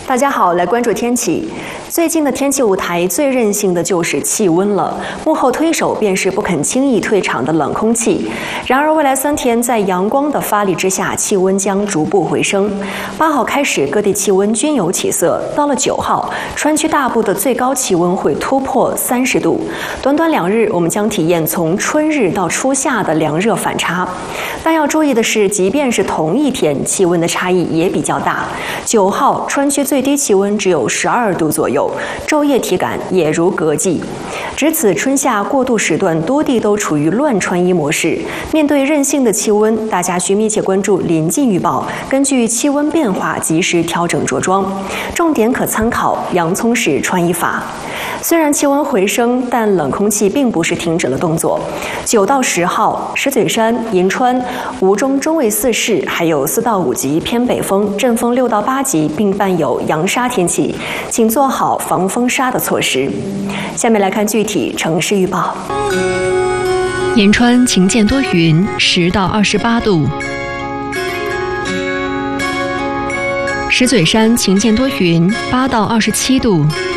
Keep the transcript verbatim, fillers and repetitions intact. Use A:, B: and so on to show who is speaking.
A: 大家好，来关注天气。最近的天气舞台最任性的就是气温了，幕后推手便是不肯轻易退场的冷空气。然而，未来三天在阳光的发力之下，气温将逐步回升。八号开始，各地气温均有起色。到了九号，川区大部的最高气温会突破三十度。短短两日，我们将体验从春日到初夏的凉热反差。但要注意的是，即便是同一天，气温的差异也比较大。九号，川区最低气温只有十二度左右，昼夜体感也如隔季。值此春夏过渡时段，多地都处于乱穿衣模式。面对任性的气温，大家需密切关注临近预报，根据气温变化及时调整着装。重点可参考洋葱式穿衣法。虽然气温回升，但冷空气并不是停止了动作。九到十号，石嘴山、银川、吴中中卫四市还有四到五级偏北风，阵风六到八级，并伴有扬沙天气，请做好防风沙的措施。下面来看具体城市预报。
B: 银川晴间多云，十到二十八度。石嘴山晴间多云，八到二十七度。